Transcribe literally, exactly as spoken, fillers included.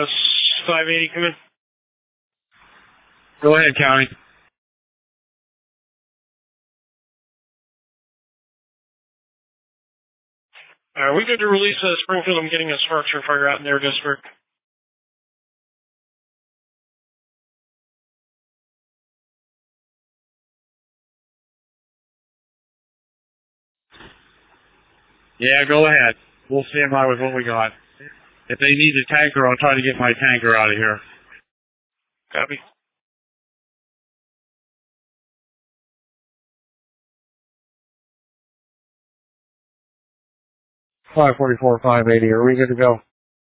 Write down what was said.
uh, five eighty come in? Go ahead, County. Are we good to release uh, Springfield? I'm getting a structure fire out in their district. Yeah, go ahead. We'll stand by with what we got. If they need a tanker, I'll try to get my tanker out of here. Copy. five forty-four, five eighty, are we good to go?